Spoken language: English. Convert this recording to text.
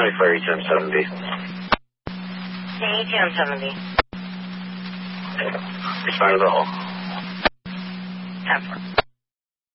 County Fire ETM 70. ETM 70. Respond to the hole. 10-4.